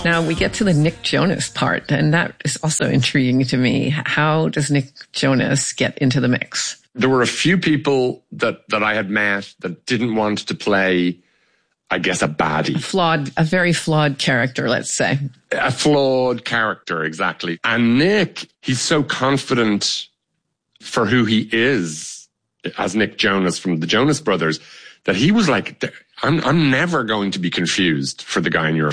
Now we get to the Nick Jonas part, and that is also intriguing to me. How does Nick Jonas get into the mix? There were a few people that I had met that didn't want to play, I guess, a baddie. A very flawed character, let's say. A flawed character, exactly. And Nick, he's so confident for who he is as Nick Jonas from the Jonas Brothers that he was like, I'm never going to be confused for the guy in your